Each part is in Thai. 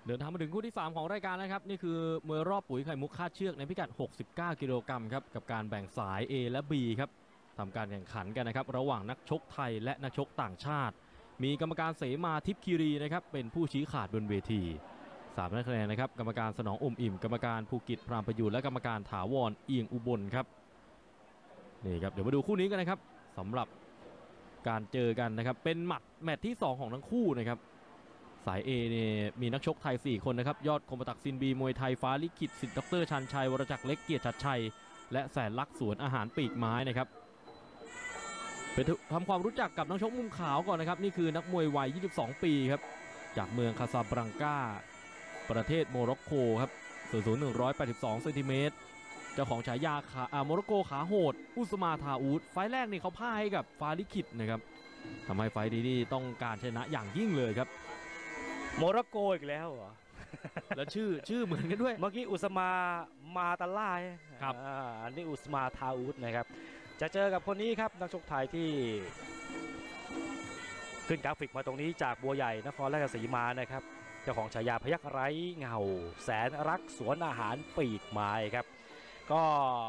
เดินทางมาถึงคู่ที่3ของรายการนะครับนี่คือมวยรอบปุ๋ยไข่มุกคาดเชือกในพิกัด69กิโลกรัมครับกับการแบ่งสาย A และ B ครับทำการแข่งขันกันนะครับระหว่างนักชกไทยและนักชกต่างชาติมีกรรมการเสมาทิพย์คีรีนะครับเป็นผู้ชี้ขาดบนเวที3คะแนนนะครับกรรมการสนองอมอิ่มกรรมการภูกิจพรามประยูรและกรรมการถาวรเอียงอุบลครับนี่ครับเดี๋ยวมาดูคู่นี้กันนะครับสำหรับการเจอกันนะครับเป็นแมตช์ที่2ของทั้งคู่นะครับสาย A เนี่ยมีนักชกไทย4คนนะครับยอดคมปตักซินบีมวยไทยฟ้าลิขิตสิทธิ์ดรชันชัยวรจักรเล็กเกียรติชัดชัยและแสนลักษณ์สวนอาหารปีกไม้นะครับไปทำความรู้จักกับนักชกมุมขาวก่อนนะครับนี่คือนักมวยวัย22ปีครับจากเมืองคาซาบลังกาประเทศโมร็อกโกครับสูง182เซนติเมตรเจ้าของฉายาโมร็อกโกขาโหดอุสมาทาอูดไฟแรกนี่เขาพ่ายให้กับฟ้าลิขิตนะครับทำให้ไฟดีนี่ต้องการชนะอย่างยิ่งเลยครับโมร็อกโกอีกแล้วเหรอแล้วชื่อเหมือนกันด้วยเมื่อกี้อุสมาตาล่าครับอันนี้อุสมาทาอูดนะครับจะเจอกับคนนี้ครับนักชกไทยที่ขึ้นกราฟิกมาตรงนี้จากบัวใหญ่นครราชสีมานะครับเจ้าของฉายาพยัคฆ์ไร้เงาแสนรักสวนอาหารปีกไม้ครับก็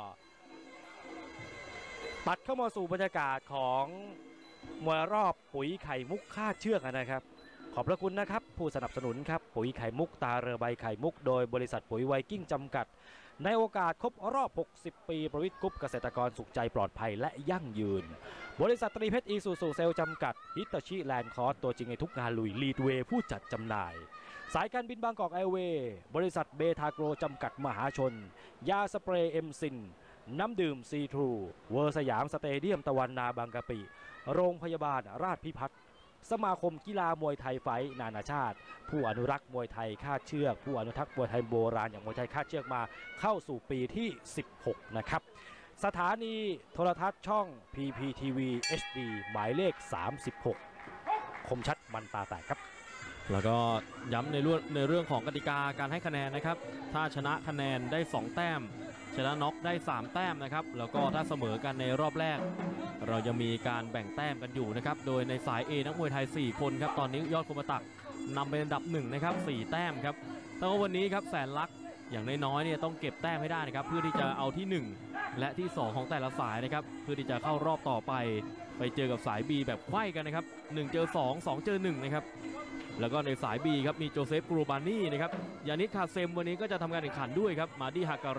ตัดเข้ามาสู่บรรยากาศของมวยรอบปุ๋ยไข่มุกคาดเชือกนะครับขอบพระคุณนะครับผู้สนับสนุนครับปุ๋ยไข่มุกตาเรือใบไข่มุกโดยบริษัทปุ๋ยไวกิ้งจำกัดในโอกาสครบรอบ60ปีประวิตรกรุ๊ปเกษตรกรสุขใจปลอดภัยและยั่งยืนบริษัทตรีเพชรอีซูซูเซลจำกัดฮิตาชิแลนด์คอร์สตัวจริงในทุกงานลุยลีดเวย์ผู้จัดจำหน่ายสายการบินบางกอกแอร์เวย์บริษัทเบทาโกรจำกัดมหาชนยาสเปรย์เอ็มซินน้ำดื่มซีทรูเวอร์สยามสเตเดียมตะวันนาบางกะปิโรงพยาบาลราชพิพัฒน์สมาคมกีฬามวยไทยไฟท์นานาชาติผู้อนุรักษ์มวยไทยคาดเชือกผู้อนุรักษ์มวยไทยโบราณอย่างมวยไทยคาดเชือกมาเข้าสู่ปีที่16นะครับสถานีโทรทัศน์ช่อง PPTV HD หมายเลข36คมชัดมันตาแตกครับแล้วก็ย้ำในเรื่องของกติกาการให้คะแนนนะครับถ้าชนะคะแนนได้2แต้มชนะน็อกได้3แต้มนะครับแล้วก็ถ้าเสมอกันในรอบแรกเราจะมีการแบ่งแต้มกันอยู่นะครับโดยในสาย A นักมวยไทย4คนครับตอนนี้ยอดคมปตักนำเป็นอันดับ1นะครับ4แต้มครับแต่ว่าวันนี้ครับแสนลักษณ์อย่างน้อยๆเนี่ยต้องเก็บแต้มให้ได้นะครับเพื่อที่จะเอาที่1และที่2ของแต่ละสายนะครับเพื่อที่จะเข้ารอบต่อไปเจอกับสาย B แบบไขว้กันนะครับ1เจอ2 2เจอ1นะครับแล้วก็ในสาย B ครับมีโจเซฟกรูบานี่นะครับยานิดคาเซมวันนี้ก็จะทำการแข่งขันด้วยครับมาดีฮากา